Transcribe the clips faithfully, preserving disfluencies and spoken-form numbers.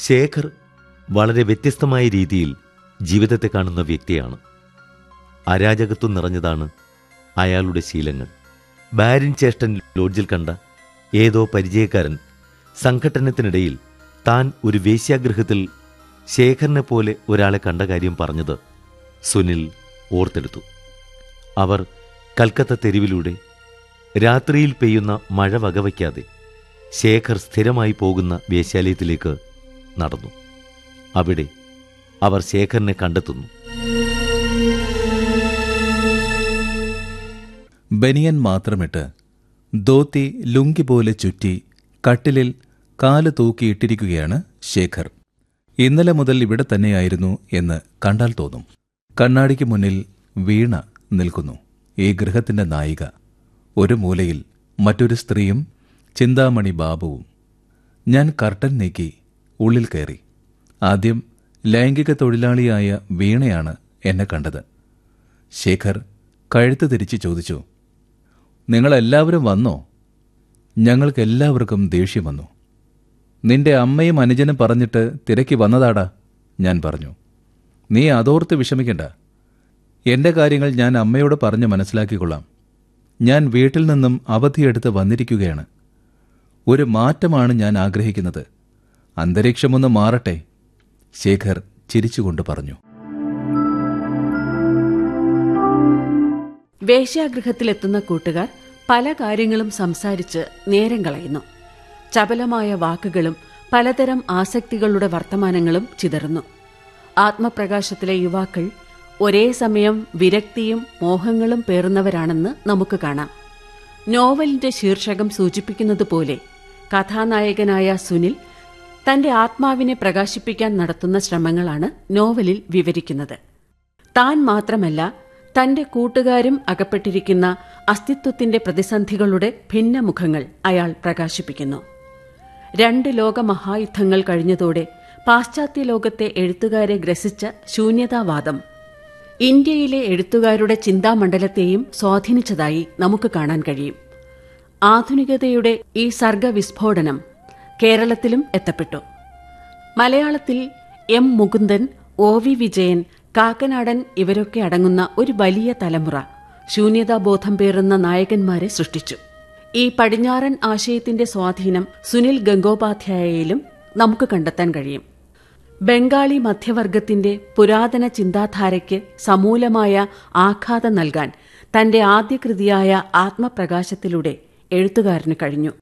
ശേഖർ വളരെ വ്യത്യസ്തമായ രീതിയിൽ ജീവിതത്തെ കാണുന്ന വ്യക്തിയാണ്. അരാജകത്വം നിറഞ്ഞതാണ് അയാളുടെ ശീലങ്ങൾ. ബാരിൻ ചേഷ്ടൻ ലോഡ്ജിൽ കണ്ട ഏതോ പരിചയക്കാരൻ സംഘട്ടനത്തിനിടയിൽ താൻ ഒരു വേശ്യാഗൃഹത്തിൽ ശേഖറിനെ പോലെ ഒരാളെ കണ്ട കാര്യം പറഞ്ഞത് സുനിൽ ഓർത്തെടുത്തു. അവർ കൽക്കത്ത തെരുവിലൂടെ രാത്രിയിൽ പെയ്യുന്ന മഴ വകവയ്ക്കാതെ ശേഖർ സ്ഥിരമായി പോകുന്ന വേശ്യാലയത്തിലേക്ക് നടന്നു. അവിടെ അവർ ശേഖറിനെ കണ്ടെത്തുന്നു. ബനിയൻ മാത്രമിട്ട് ധോത്തി ലുങ്കി പോലെ ചുറ്റി കട്ടിലിൽ കാല് തൂക്കിയിട്ടിരിക്കുകയാണ് ശേഖർ. ഇന്നലെ മുതൽ ഇവിടെ തന്നെയായിരുന്നു എന്ന് കണ്ടാൽ തോന്നും. കണ്ണാടിക്ക് മുന്നിൽ വീണ നിൽക്കുന്നു, ഈ ഗൃഹത്തിന്റെ നായിക. ഒരു മൂലയിൽ മറ്റൊരു സ്ത്രീയും ചിന്താമണി ബാബുവും. ഞാൻ കർട്ടൻ നീക്കി ഉള്ളിൽ കയറി. ആദ്യം ലൈംഗിക തൊഴിലാളിയായ വീണയാണ് എന്നെ കണ്ടത്. ശേഖർ കഴുത്ത് തിരിച്ച് ചോദിച്ചു, നിങ്ങളെല്ലാവരും വന്നോ? ഞങ്ങൾക്കെല്ലാവർക്കും ദേഷ്യം വന്നു. നിന്റെ അമ്മയും അനുജനും പറഞ്ഞിട്ട് തിരക്കി വന്നതാടാ, ഞാൻ പറഞ്ഞു. നീ അതോർത്ത് വിഷമിക്കണ്ട. എന്റെ കാര്യങ്ങൾ ഞാൻ അമ്മയോട് പറഞ്ഞ് മനസ്സിലാക്കിക്കൊള്ളാം. ഞാൻ വീട്ടിൽ നിന്നും അവധിയെടുത്ത് വന്നിരിക്കുകയാണ്. ഒരു മാറ്റമാണ് ഞാൻ ആഗ്രഹിക്കുന്നത്. അന്തരീക്ഷമൊന്ന് മാറട്ടെ, ശേഖർ ചിരിച്ചുകൊണ്ട് പറഞ്ഞു. വേശ്യാഗൃഹത്തിലെത്തുന്ന കൂട്ടുകാർ പല കാര്യങ്ങളും സംസാരിച്ച് നേരം കളയുന്നു. ചപലമായ വാക്കുകളും പലതരം ആസക്തികളുടെ വർത്തമാനങ്ങളും ചിതറുന്നു. ആത്മപ്രകാശത്തിലെ യുവാക്കൾ ഒരേ സമയം വിരക്തിയും മോഹങ്ങളും പേറുന്നവരാണെന്ന് നമുക്ക് കാണാം. നോവലിന്റെ ശീർഷകം സൂചിപ്പിക്കുന്നതുപോലെ കഥാനായകനായ സുനിൽ തന്റെ ആത്മാവിനെ പ്രകാശിപ്പിക്കാൻ നടത്തുന്ന ശ്രമങ്ങളാണ് നോവലിൽ വിവരിക്കുന്നത്. താൻ മാത്രമല്ല, തന്റെ കൂട്ടുകാരും അകപ്പെട്ടിരിക്കുന്ന അസ്തിത്വത്തിന്റെ പ്രതിസന്ധികളുടെ ഭിന്നമുഖങ്ങൾ അയാൾ പ്രകാശിപ്പിക്കുന്നു. രണ്ട് ലോകമഹായുദ്ധങ്ങൾ കഴിഞ്ഞതോടെ പാശ്ചാത്യ ലോകത്തെ എഴുത്തുകാരെ ഗ്രസിച്ച ശൂന്യതാവാദം ഇന്ത്യയിലെ എഴുത്തുകാരുടെ ചിന്താമണ്ഡലത്തെയും സ്വാധീനിച്ചതായി നമുക്ക് കാണാൻ കഴിയും. ആധുനികതയുടെ ഈ സർഗവിസ്ഫോടനം കേരളത്തിലും എത്തപ്പെട്ടു. മലയാളത്തിൽ M Mukundan, O V Vijayan, Kakkanadan ഇവരൊക്കെ അടങ്ങുന്ന ഒരു വലിയ തലമുറ ശൂന്യതാബോധം പേറുന്ന നായകന്മാരെ സൃഷ്ടിച്ചു. ഈ പടിഞ്ഞാറൻ ആശയത്തിന്റെ സ്വാധീനം സുനിൽ ഗംഗോപാധ്യായയിലും നമുക്ക് കണ്ടെത്താൻ കഴിയും. ബംഗാളി മധ്യവർഗത്തിന്റെ പുരാതന ചിന്താധാരയ്ക്ക് സമൂലമായ ആഘാതം നൽകാൻ തന്റെ ആദ്യ കൃതിയായ ആത്മപ്രകാശത്തിലൂടെ എഴുത്തുകാരന് കഴിഞ്ഞു.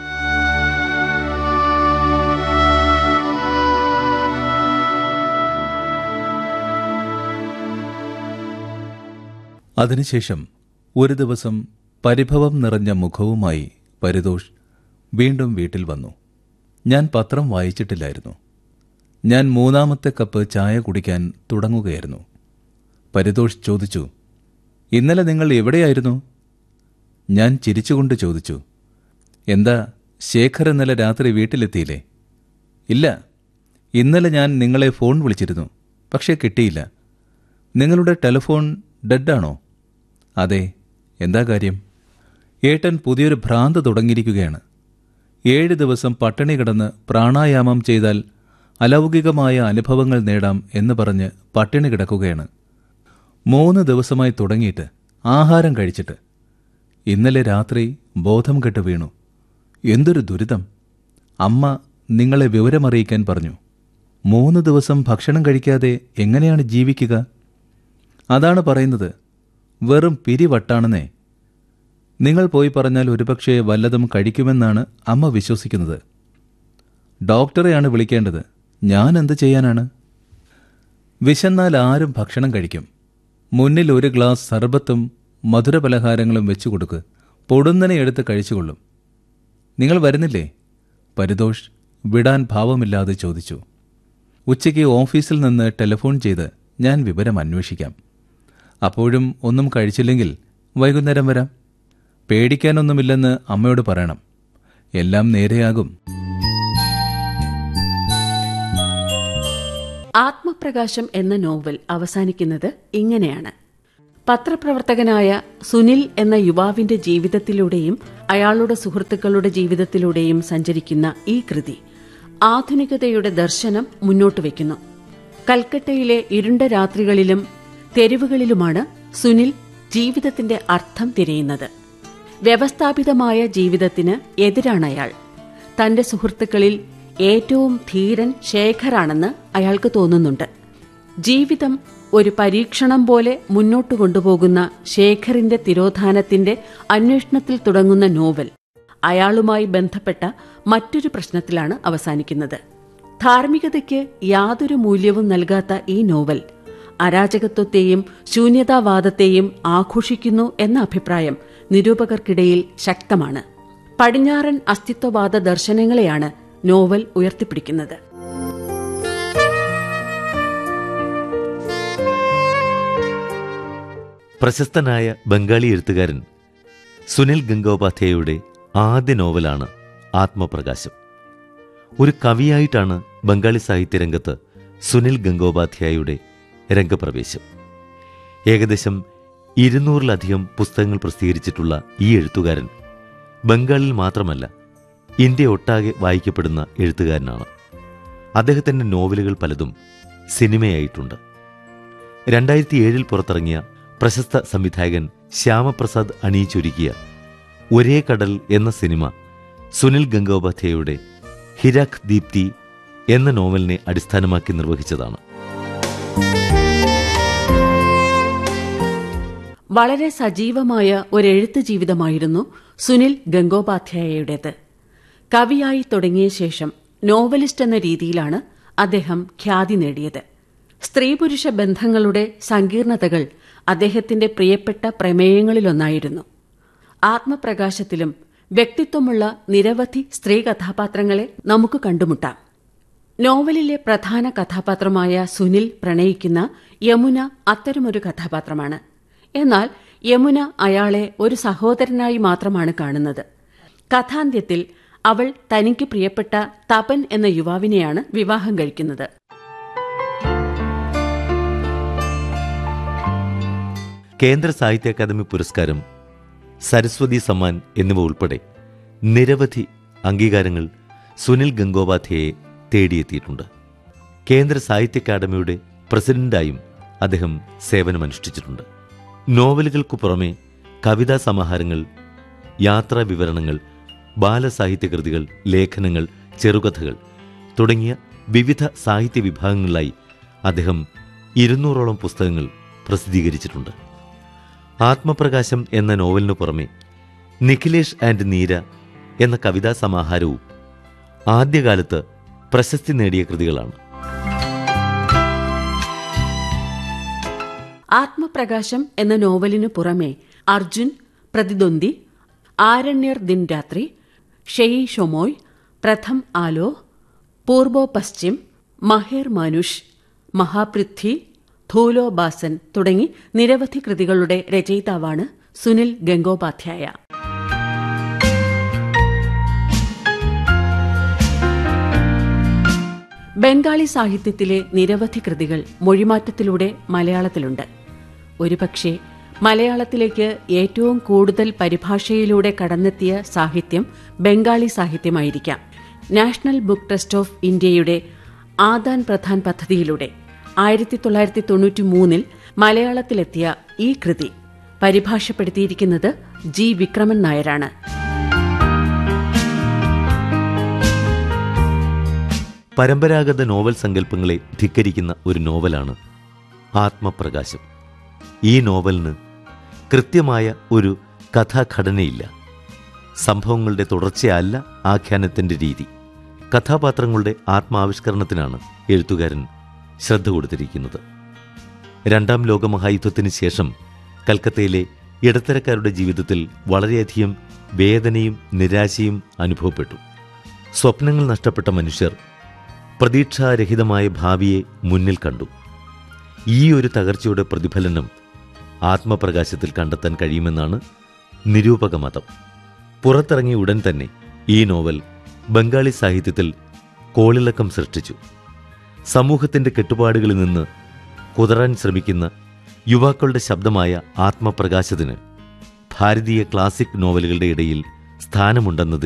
അതിനുശേഷം ഒരു ദിവസം പരിഭവം നിറഞ്ഞ മുഖവുമായി പരിതോഷ് വീണ്ടും വീട്ടിൽ വന്നു. ഞാൻ പത്രം വായിച്ചിട്ടില്ലായിരുന്നു. ഞാൻ മൂന്നാമത്തെ കപ്പ് ചായ കുടിക്കാൻ തുടങ്ങുകയായിരുന്നു. പരിതോഷ് ചോദിച്ചു, ഇന്നലെ നിങ്ങൾ എവിടെയായിരുന്നു? ഞാൻ ചിരിച്ചുകൊണ്ട് ചോദിച്ചു, എന്താ ശേഖർ ഇന്നലെ രാത്രി വീട്ടിലെത്തിയില്ലേ? ഇല്ല, ഇന്നലെ ഞാൻ നിങ്ങളെ ഫോൺ വിളിച്ചിരുന്നു, പക്ഷേ കിട്ടിയില്ല. നിങ്ങളുടെ ടെലിഫോൺ ഡെഡാണോ? അതെ. എന്താ കാര്യം? ഏട്ടൻ പുതിയൊരു ഭ്രാന്ത് തുടങ്ങിയിരിക്കുകയാണ്. ഏഴ് ദിവസം പട്ടിണി കിടന്ന് പ്രാണായാമം ചെയ്താൽ അലൗകികമായ അനുഭവങ്ങൾ നേടാം എന്ന് പറഞ്ഞ് പട്ടിണി കിടക്കുകയാണ്. മൂന്ന് ദിവസമായി തുടങ്ങിയിട്ട്, ആഹാരം കഴിച്ചിട്ട്. ഇന്നലെ രാത്രി ബോധം കെട്ട് വീണു. എന്തൊരു ദുരിതം! അമ്മ നിങ്ങളെ വിവരമറിയിക്കാൻ പറഞ്ഞു. മൂന്ന് ദിവസം ഭക്ഷണം കഴിക്കാതെ എങ്ങനെയാണ് ജീവിക്കുക? അതാണ് പറയുന്നത്, വെറും പിരിവട്ടാണെന്നേ. നിങ്ങൾ പോയി പറഞ്ഞാൽ ഒരുപക്ഷെ വല്ലതും കഴിക്കുമെന്നാണ് അമ്മ വിശ്വസിക്കുന്നത്. ഡോക്ടറെയാണ് വിളിക്കേണ്ടത്. ഞാൻ എന്ത് ചെയ്യാനാണ്? വിശന്നാൽ ആരും ഭക്ഷണം കഴിക്കും. മുന്നിൽ ഒരു ഗ്ലാസ് സർബത്തും മധുരപലഹാരങ്ങളും വെച്ചു കൊടുക്ക്. പൊടുന്നനെ എടുത്ത് കഴിച്ചുകൊള്ളും. നിങ്ങൾ വരുന്നില്ലേ? പരിതോഷ് വിടാൻ ഭാവമില്ലാതെ ചോദിച്ചു. ഉച്ചയ്ക്ക് ഓഫീസിൽ നിന്ന് ടെലിഫോൺ ചെയ്ത് ഞാൻ വിവരം അന്വേഷിക്കാം. അപ്പോഴും ഒന്നും കഴിച്ചില്ലെങ്കിൽ വൈകുന്നേരം വരാം. പേടിക്കാനൊന്നുമില്ലെന്ന് അമ്മയോട് പറയണം. എല്ലാം നേരെയാകും. ആത്മപ്രകാശം എന്ന നോവൽ അവസാനിക്കുന്നത് ഇങ്ങനെയാണ്. പത്രപ്രവർത്തകനായ സുനിൽ എന്ന യുവാവിന്റെ ജീവിതത്തിലൂടെയും അയാളുടെ സുഹൃത്തുക്കളുടെ ജീവിതത്തിലൂടെയും സഞ്ചരിക്കുന്ന ഈ കൃതി ആധുനികതയുടെ ദർശനം മുന്നോട്ട് വയ്ക്കുന്നു. കൽക്കട്ടയിലെ ഇരുണ്ട രാത്രികളിലും തെരുവുകളിലുമാണ് സുനിൽ ജീവിതത്തിന്റെ അർത്ഥം തിരയുന്നത്. വ്യവസ്ഥാപിതമായ ജീവിതത്തിന് എതിരാണ് അയാൾ. തന്റെ സുഹൃത്തുക്കളിൽ ഏറ്റവും ധീരൻ ശേഖറാണെന്ന് അയാൾക്ക് തോന്നുന്നുണ്ട്. ജീവിതം ഒരു പരീക്ഷണം പോലെ മുന്നോട്ടു കൊണ്ടുപോകുന്ന ശേഖറിന്റെ തിരോധാനത്തിന്റെ അന്വേഷണത്തിൽ തുടങ്ങുന്ന നോവൽ അയാളുമായി ബന്ധപ്പെട്ട മറ്റൊരു പ്രശ്നത്തിലാണ് അവസാനിക്കുന്നത്. ധാർമ്മികതയ്ക്ക് യാതൊരു മൂല്യവും നൽകാത്ത ഈ നോവൽ അരാജകത്വത്തെയും ശൂന്യതാവാദത്തെയും ആഘോഷിക്കുന്നു എന്ന അഭിപ്രായം നിരൂപകർക്കിടയിൽ ശക്തമാണ്. പടിഞ്ഞാറൻ അസ്തിത്വവാദ ദർശനങ്ങളെയാണ് നോവൽ ഉയർത്തിപ്പിടിക്കുന്നത്. പ്രശസ്തനായ ബംഗാളി എഴുത്തുകാരൻ സുനിൽ ഗംഗോപാധ്യായയുടെ ആദ്യ നോവലാണ് ആത്മപ്രകാശം. ഒരു കവിയായിട്ടാണ് ബംഗാളി സാഹിത്യരംഗത്ത് സുനിൽ ഗംഗോപാധ്യായയുടെ രംഗപ്രവേശം. ഏകദേശം ഇരുന്നൂറിലധികം പുസ്തകങ്ങൾ പ്രസിദ്ധീകരിച്ചിട്ടുള്ള ഈ എഴുത്തുകാരൻ ബംഗാളിൽ മാത്രമല്ല ഇന്ത്യ ഒട്ടാകെ വായിക്കപ്പെടുന്ന എഴുത്തുകാരനാണ്. അദ്ദേഹത്തിൻ്റെ നോവലുകൾ പലതും സിനിമയായിട്ടുണ്ട്. രണ്ടായിരത്തി ഏഴിൽ പുറത്തിറങ്ങിയ പ്രശസ്ത സംവിധായകൻ ശ്യാമപ്രസാദ് അണിയിച്ചൊരുക്കിയ ഒരേ കടൽ എന്ന സിനിമ സുനിൽ ഗംഗോപാധ്യായയുടെ ഹിരാഖ് ദീപ്തി എന്ന നോവലിനെ അടിസ്ഥാനമാക്കി നിർവഹിച്ചതാണ്. വളരെ സജീവമായ ഒരെഴുത്ത് ജീവിതമായിരുന്നു സുനിൽ ഗംഗോപാധ്യായയുടേത്. കവിയായി തുടങ്ങിയ ശേഷം നോവലിസ്റ്റ് എന്ന രീതിയിലാണ് അദ്ദേഹം ഖ്യാതി നേടിയത്. സ്ത്രീ പുരുഷ ബന്ധങ്ങളുടെ സങ്കീർണതകൾ അദ്ദേഹത്തിന്റെ പ്രിയപ്പെട്ട പ്രമേയങ്ങളിലൊന്നായിരുന്നു. ആത്മപ്രകാശത്തിലും വ്യക്തിത്വമുള്ള നിരവധി സ്ത്രീ കഥാപാത്രങ്ങളെ നമുക്ക് കണ്ടുമുട്ടാം. നോവലിലെ പ്രധാന കഥാപാത്രമായ സുനിൽ പ്രണയിക്കുന്ന യമുന അത്തരമൊരു കഥാപാത്രമാണ്. എന്നാൽ യമുന അയാളെ ഒരു സഹോദരനായി മാത്രമാണ് കാണുന്നത്. കഥാന്ത്യത്തിൽ അവൾ തനിക്ക് പ്രിയപ്പെട്ട തപൻ എന്ന യുവാവിനെയാണ് വിവാഹം കഴിക്കുന്നത്. കേന്ദ്ര സാഹിത്യ അക്കാദമി പുരസ്കാരം, സരസ്വതി സമ്മാൻ എന്നിവ ഉൾപ്പെടെ നിരവധി അംഗീകാരങ്ങൾ സുനിൽ ഗംഗോപാധ്യായയെ തേടിയെത്തിയിട്ടുണ്ട്. കേന്ദ്ര സാഹിത്യ അക്കാദമിയുടെ പ്രസിഡന്റായും അദ്ദേഹം സേവനമനുഷ്ഠിച്ചിട്ടുണ്ട്. നോവലുകൾക്കു പുറമെ കവിതാ സമാഹാരങ്ങൾ, യാത്രാ വിവരണങ്ങൾ, ബാലസാഹിത്യകൃതികൾ, ലേഖനങ്ങൾ, ചെറുകഥകൾ തുടങ്ങിയ വിവിധ സാഹിത്യ വിഭാഗങ്ങളിലായി അദ്ദേഹം ഇരുന്നൂറോളം പുസ്തകങ്ങൾ പ്രസിദ്ധീകരിച്ചിട്ടുണ്ട്. ആത്മപ്രകാശം എന്ന നോവലിനു പുറമെ നിഖിലേഷ് ആൻഡ് നീര എന്ന കവിതാ സമാഹാരവും ആദ്യകാലത്ത് പ്രശസ്തി നേടിയ കൃതികളാണ്. ആത്മപ്രകാശം എന്ന നോവലിനു പുറമെ അർജുൻ, പ്രതിദ്വന്ദി, ആരണ്യർ ദിൻ രാത്രി, ഷെയ് ഷൊമോയ്, പ്രഥം ആലോ, പൂർബോ പശ്ചിം, മഹേർ മാനുഷ്, മഹാപൃഥ്വി, ധൂലോ ബാസൻ തുടങ്ങി നിരവധി കൃതികളുടെ രചയിതാവാണ് സുനിൽ ഗംഗോപാധ്യായ. ബംഗാളി സാഹിത്യത്തിലെ നിരവധി കൃതികൾ മൊഴിമാറ്റത്തിലൂടെ മലയാളത്തിലുണ്ട്. ഒരുപക്ഷെ മലയാളത്തിലേക്ക് ഏറ്റവും കൂടുതൽ പരിഭാഷയിലൂടെ കടന്നെത്തിയ സാഹിത്യം Bengali സാഹിത്യമായിരിക്കാം. National book trust of ഇന്ത്യയുടെ ആദാൻ പ്രധാൻ പദ്ധതിയിലൂടെ ആയിരത്തി തൊള്ളായിരത്തി തൊണ്ണൂറ്റി മൂന്നിൽ മലയാളത്തിലെത്തിയ ഈ കൃതി പരിഭാഷപ്പെടുത്തിയിരിക്കുന്നത് ജി വിക്രമൻ നായരാണ്. പരമ്പരാഗത നോവൽ സങ്കല്പങ്ങളെ ധിക്കരിക്കുന്ന ഒരു നോവലാണ് ആത്മപ്രകാശം. ഈ നോവലിന് കൃത്യമായ ഒരു കഥാഘടനയില്ല. സംഭവങ്ങളുടെ തുടർച്ചയല്ല ആഖ്യാനത്തിൻ്റെ രീതി. കഥാപാത്രങ്ങളുടെ ആത്മാവിഷ്കരണത്തിനാണ് എഴുത്തുകാരൻ ശ്രദ്ധ കൊടുത്തിരിക്കുന്നത്. രണ്ടാം ലോകമഹായുദ്ധത്തിന് ശേഷം കൽക്കത്തയിലെ ഇടത്തരക്കാരുടെ ജീവിതത്തിൽ വളരെയധികം വേദനയും നിരാശയും അനുഭവപ്പെട്ടു. സ്വപ്നങ്ങൾ നഷ്ടപ്പെട്ട മനുഷ്യർ പ്രതീക്ഷാരഹിതമായ ഭാവിയെ മുന്നിൽ കണ്ടു. ഈ ഒരു തകർച്ചയുടെ പ്രതിഫലനം ആത്മപ്രകാശത്തിൽ കണ്ടെത്താൻ കഴിയുമെന്നാണ് നിരൂപക മതം. പുറത്തിറങ്ങിയ ഉടൻ തന്നെ ഈ നോവൽ ബംഗാളി സാഹിത്യത്തിൽ കോളിളക്കം സൃഷ്ടിച്ചു. സമൂഹത്തിൻ്റെ കെട്ടുപാടുകളിൽ നിന്ന് കുതറാൻ ശ്രമിക്കുന്ന യുവാക്കളുടെ ശബ്ദമായ ആത്മപ്രകാശത്തിന് ഭാരതീയ ക്ലാസിക് നോവലുകളുടെ ഇടയിൽ സ്ഥാനമുണ്ടെന്നത്